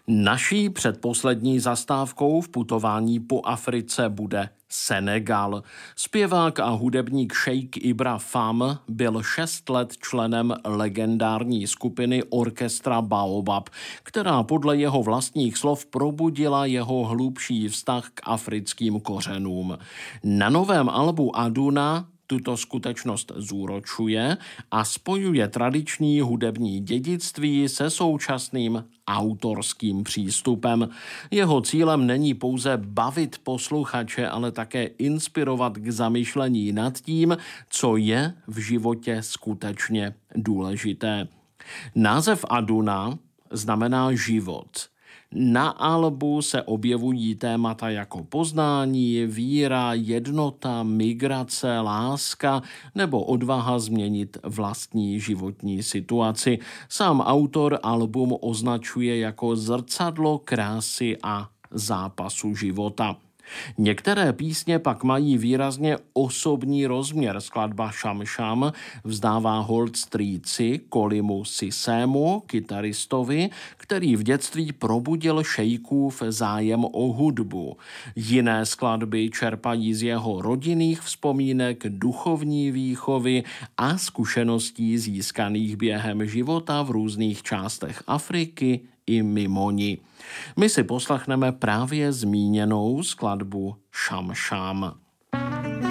Naší předposlední zastávkou v putování po Africe bude Senegal. Zpěvák a hudebník Sheikh Ibra Fam byl 6 let členem legendární skupiny Orchestra Baobab, která podle jeho vlastních slov probudila jeho hlubší vztah k africkým kořenům. Na novém albu Aduna tuto skutečnost zúročuje a spojuje tradiční hudební dědictví se současným autorským přístupem. Jeho cílem není pouze bavit posluchače, ale také inspirovat k zamyšlení nad tím, co je v životě skutečně důležité. Název Aduna znamená život. Na albu se objevují témata jako poznání, víra, jednota, migrace, láska nebo odvaha změnit vlastní životní situaci. Sám autor album označuje jako zrcadlo krásy a zápasu života. Některé písně pak mají výrazně osobní rozměr. Skladba Sham Sham vzdává hold strýci Kolimu Sisému, kytaristovi, který v dětství probudil šejkův zájem o hudbu. Jiné skladby čerpají z jeho rodinných vzpomínek, duchovní výchovy a zkušeností získaných během života v různých částech Afriky i mimo ní. My si poslechneme právě zmíněnou skladbu Sham Sham.